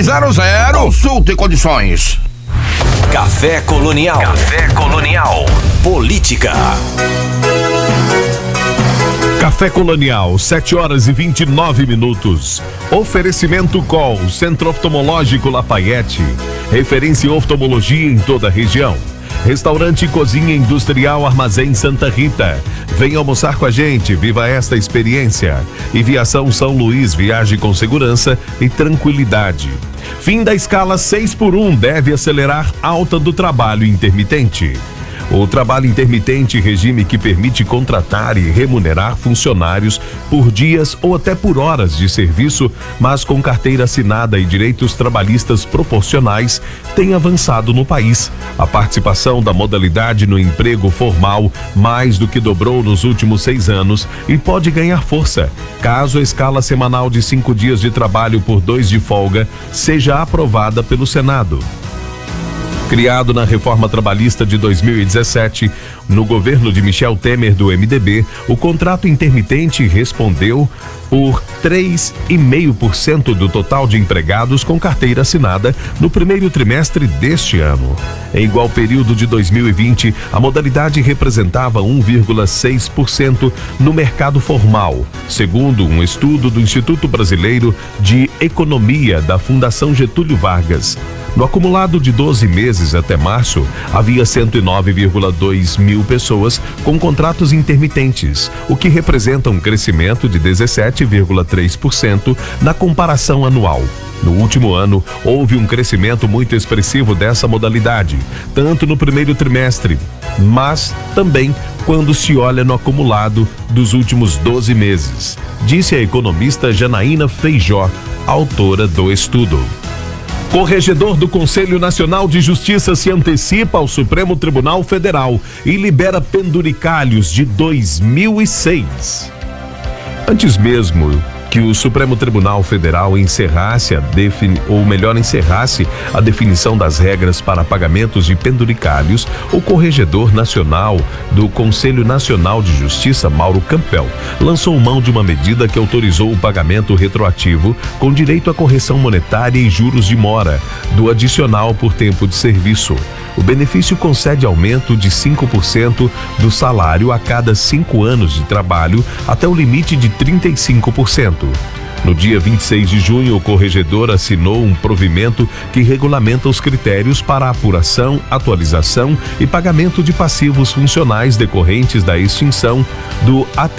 3300. Consulta e condições. Café Colonial. Café Colonial. Política. Café Colonial, 7h29. Oferecimento Col, Centro Oftalmológico Lafayette. Referência em oftalmologia em toda a região. Restaurante Cozinha Industrial Armazém Santa Rita. Venha almoçar com a gente, viva esta experiência. Viação São Luís, viaje com segurança e tranquilidade. Fim da escala 6x1, deve acelerar alta do trabalho intermitente. O trabalho intermitente, regime que permite contratar e remunerar funcionários por dias ou até por horas de serviço, mas com carteira assinada e direitos trabalhistas proporcionais, tem avançado no país. A participação da modalidade no emprego formal mais do que dobrou nos últimos 6 anos e pode ganhar força, caso a escala semanal de 5 dias de trabalho por 2 de folga seja aprovada pelo Senado. Criado na reforma trabalhista de 2017, no governo de Michel Temer do MDB, o contrato intermitente respondeu por 3,5% do total de empregados com carteira assinada no primeiro trimestre deste ano. Em igual período de 2020, a modalidade representava 1,6% no mercado formal, segundo um estudo do Instituto Brasileiro de Economia da Fundação Getúlio Vargas. No acumulado de 12 meses até março, havia 109,2 mil pessoas com contratos intermitentes, o que representa um crescimento de 17,3% na comparação anual. No último ano, houve um crescimento muito expressivo dessa modalidade, tanto no primeiro trimestre, mas também quando se olha no acumulado dos últimos 12 meses, disse a economista Janaína Feijó, autora do estudo. Corregedor do Conselho Nacional de Justiça se antecipa ao Supremo Tribunal Federal e libera penduricalhos de 2006. Antes mesmo que o Supremo Tribunal Federal encerrasse a definição das regras para pagamentos de penduricalhos, o Corregedor Nacional do Conselho Nacional de Justiça, Mauro Campbell, lançou mão de uma medida que autorizou o pagamento retroativo com direito à correção monetária e juros de mora do adicional por tempo de serviço. O benefício concede aumento de 5% do salário a cada 5 anos de trabalho até o limite de 35%. No dia 26 de junho, o corregedor assinou um provimento que regulamenta os critérios para a apuração, atualização e pagamento de passivos funcionais decorrentes da extinção do